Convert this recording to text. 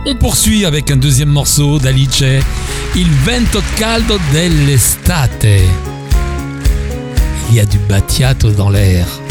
On poursuit avec un deuxième morceau d'Alice, Il vento caldo dell'estate. Il y a du Battiato dans l'air.